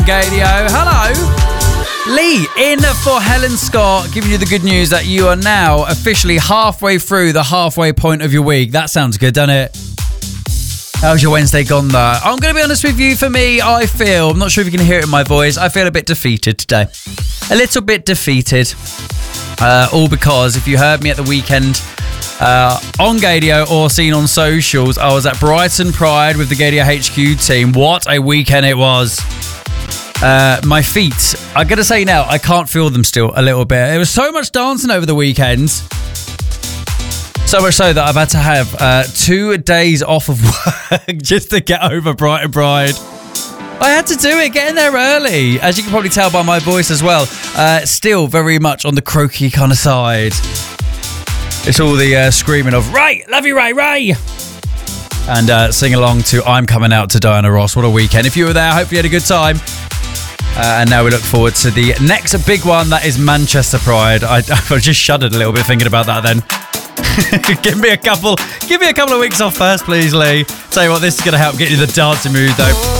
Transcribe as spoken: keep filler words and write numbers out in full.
Gadio. Hello. Lee in for Helen Scott, giving you the good news that you are now officially halfway through the halfway point of your week. That sounds good, doesn't it? How's your Wednesday gone though? I'm going to be honest with you, for me, I feel, I'm not sure if you can hear it in my voice, I feel a bit defeated today. A little bit defeated. Uh, all because if you heard me at the weekend uh, on Gadio or seen on socials, I was at Brighton Pride with the Gadio H Q team. What a weekend it was. Uh, my feet, I gotta say now, I can't feel them still a little bit. There was so much dancing over the weekend. So much so that I've had to have uh, two days off of work just to get over Brighton Pride. I had to do it, getting there early. As you can probably tell by my voice as well. Uh, still very much on the croaky kind of side. It's all the uh, screaming of, Ray, love you, Ray, Ray. And uh, sing along to I'm Coming Out to Diana Ross. What a weekend. If you were there, I hope you had a good time. Uh, and now we look forward to the next big one, that is Manchester Pride. I, I just shuddered a little bit thinking about that then. give me a couple, give me a couple of weeks off first, please, Lee. Tell you what, this is going to help get you the dancing mood, though.